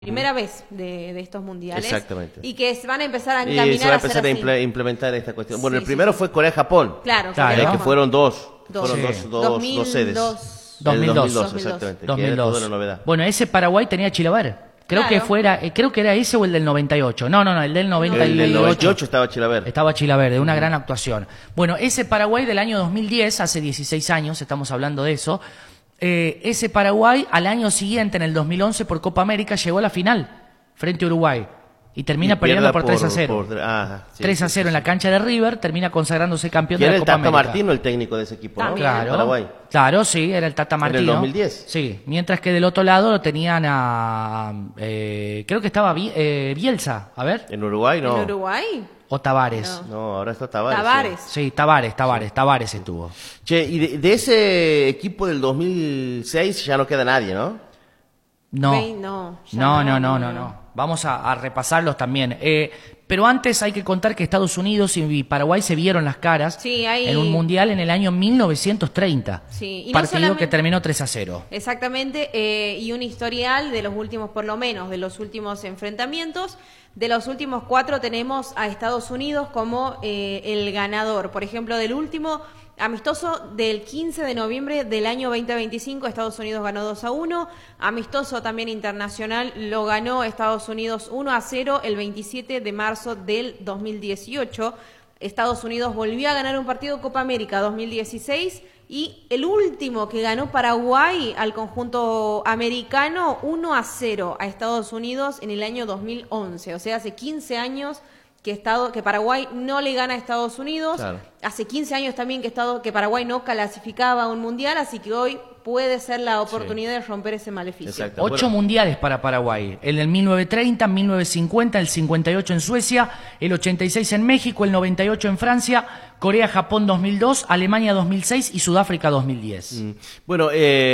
primera vez de estos mundiales. Exactamente. Y que van a empezar a Y encaminar se va a a ser empezar a así. implementar esta cuestión. Sí, Bueno, el sí, primero sí. fue Corea-Japón. Claro, Que fueron dos. Fueron Sí. dos sedes. 2002. Exactamente. 2002. Que era toda la novedad. Bueno, ese Paraguay tenía Chilaver. Creo que era ese o el del 98. No, el del 98. El del 98 estaba Chilaver. Estaba Chilaver, de una gran actuación. Bueno, ese Paraguay del año 2010, hace 16 años, estamos hablando de eso. Ese Paraguay, al año siguiente, en el 2011, por Copa América, llegó a la final frente a Uruguay. Y termina perdiendo por 3-0. 3-0 en la cancha de River, termina consagrándose campeón de la Copa América. Era el Tata Martino el técnico de ese equipo, ¿no? Claro, Paraguay. Claro, sí, era el Tata Martino. En el 2010. Sí, mientras que del otro lado lo tenían a... creo que estaba Bielsa, a ver. ¿En Uruguay no? ¿En Uruguay? O Tavares. No, ahora está Tavares. Tavares. Sí, Tavares estuvo. Che, y de ese equipo del 2006 ya no queda nadie, ¿no? No. Vamos a repasarlos también. Pero antes hay que contar que Estados Unidos y Paraguay se vieron las caras en un mundial en el año 1930. Sí. Y partido que terminó 3-0. Exactamente, y un historial de los últimos, por lo menos, de los últimos enfrentamientos. De los últimos 4 tenemos a Estados Unidos como el ganador. Por ejemplo, del último amistoso del 15 de noviembre del año 2025, Estados Unidos ganó 2-1. Amistoso también internacional lo ganó Estados Unidos 1-0 el 27 de marzo del 2018. Estados Unidos volvió a ganar un partido Copa América 2016 y el último que ganó Paraguay al conjunto americano 1-0 a Estados Unidos en el año 2011. O sea, hace 15 años que Paraguay no le gana a Estados Unidos. Claro. Hace 15 años también que Paraguay no clasificaba a un mundial, así que hoy puede ser la oportunidad de romper ese maleficio. Exacto. 8 mundiales para Paraguay. El del 1930, 1950, el 58 en Suecia, el 86 en México, el 98 en Francia, Corea-Japón 2002, Alemania 2006 y Sudáfrica 2010. Bueno,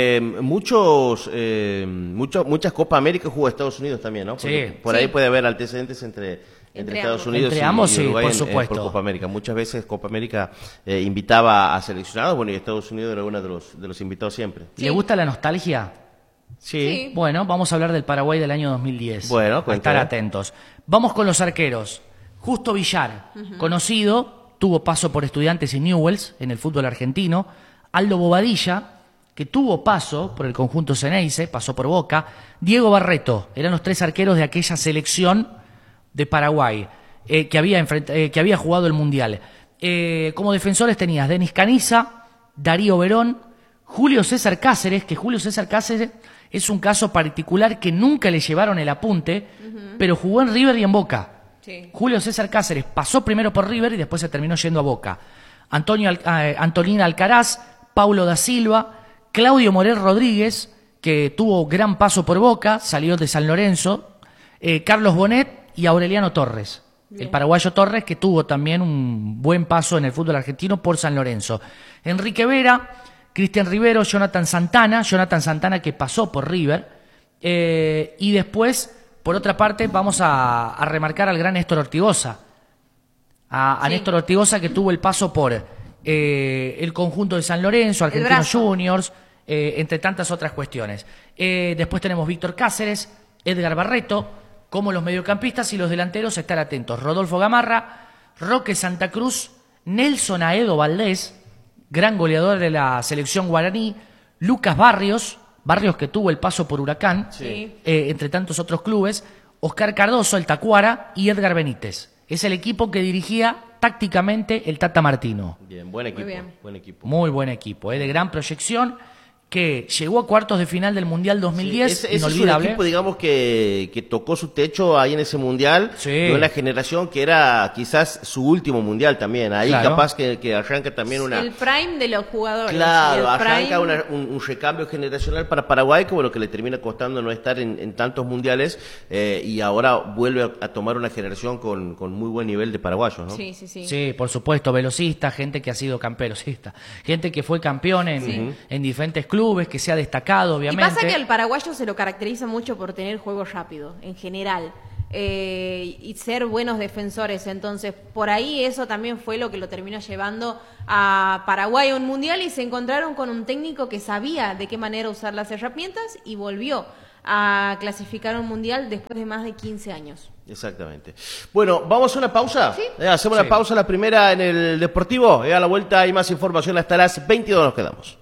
muchas Copa América jugó Estados Unidos también, ¿no? Porque por ahí puede haber antecedentes entre Estados Unidos y Uruguay por supuesto. por Copa América. Muchas veces Copa América invitaba a seleccionados, bueno, y Estados Unidos era uno de los invitados siempre. ¿Le gusta la nostalgia? Sí. Bueno, vamos a hablar del Paraguay del año 2010. Bueno, a estar atentos. Vamos con los arqueros. Justo Villar, conocido, tuvo paso por Estudiantes y Newell's en el fútbol argentino. Aldo Bobadilla, que tuvo paso por el conjunto Ceneice, pasó por Boca. Diego Barreto, eran los 3 arqueros de aquella selección de Paraguay, que había jugado el Mundial. Como defensores tenías Denis Caniza, Darío Verón, Julio César Cáceres, que Julio César Cáceres es un caso particular que nunca le llevaron el apunte, pero jugó en River y en Boca. Sí. Julio César Cáceres pasó primero por River y después se terminó yendo a Boca. Antolín Alcaraz, Paulo da Silva, Claudio Morel Rodríguez, que tuvo gran paso por Boca, salió de San Lorenzo, Carlos Bonet y Aureliano Torres. Bien. El paraguayo Torres, que tuvo también un buen paso en el fútbol argentino por San Lorenzo. Enrique Vera, Cristian Rivero, Jonathan Santana que pasó por River. Y después, por otra parte, vamos a remarcar al gran Néstor Ortigosa. A Néstor Ortigosa, que tuvo el paso por el conjunto de San Lorenzo, Argentinos Juniors, entre tantas otras cuestiones. Después tenemos Víctor Cáceres, Edgar Barreto. Como los mediocampistas y los delanteros, estar atentos. Rodolfo Gamarra, Roque Santa Cruz, Nelson Aedo Valdés, gran goleador de la selección guaraní, Lucas Barrios que tuvo el paso por Huracán, entre tantos otros clubes, Oscar Cardoso, el Tacuara, y Edgar Benítez. Es el equipo que dirigía tácticamente el Tata Martino. Bien, buen equipo. Muy buen equipo, de gran proyección, que llegó a cuartos de final del Mundial 2010, ese inolvidable. Es un equipo, digamos, que tocó su techo ahí en ese Mundial, de una generación que era quizás su último Mundial también. Ahí capaz que arranca también el prime de los jugadores. Claro, arranca un recambio generacional para Paraguay, que bueno, que le termina costando no estar en tantos Mundiales, y ahora vuelve a tomar una generación con muy buen nivel de paraguayos, ¿no? Sí, por supuesto, velocista, gente que ha sido velocista, gente que fue campeón en diferentes clubes, que se ha destacado, obviamente. Y pasa que al paraguayo se lo caracteriza mucho por tener juego rápido, en general, y ser buenos defensores. Entonces, por ahí eso también fue lo que lo terminó llevando a Paraguay a un mundial, y se encontraron con un técnico que sabía de qué manera usar las herramientas y volvió a clasificar a un mundial después de más de 15 años. Exactamente. Bueno, ¿vamos a una pausa? ¿Sí? Hacemos una pausa, la primera en el Deportivo. A la vuelta hay más información, hasta las 22 nos quedamos.